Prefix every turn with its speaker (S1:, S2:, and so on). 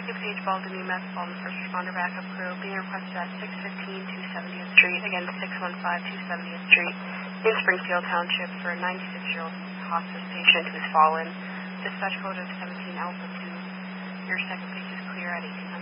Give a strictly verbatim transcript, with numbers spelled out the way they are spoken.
S1: Page Baldwin E M S, Baldwin First Responder Backup Crew, being requested at six fifteen two seventieth Street, again six one five two seventieth Street, in Springfield Township, for a ninety-six-year-old hospice patient who's fallen. Dispatch code of seventeen Alpha two. Your second page is clear at eighteen hundred.